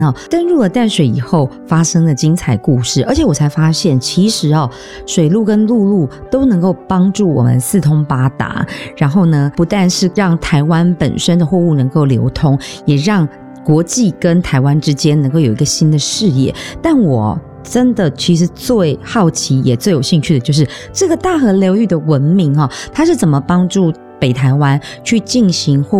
登入了淡水以后发生了精彩故事，而且我才发现其实水路跟陆路都能够帮助我们四通八达，然后呢不但是让台湾本身的货物能够流通，也让国际跟台湾之间能够有一个新的视野。但我真的其实最好奇也最有兴趣的就是这个大河流域的文明它是怎么帮助北台湾去进行货